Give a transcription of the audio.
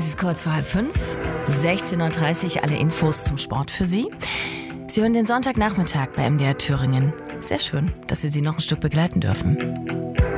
Es ist kurz vor 4:30, 16:30 Uhr, alle Infos zum Sport für Sie. Sie hören den Sonntagnachmittag bei MDR Thüringen. Sehr schön, dass wir Sie noch ein Stück begleiten dürfen.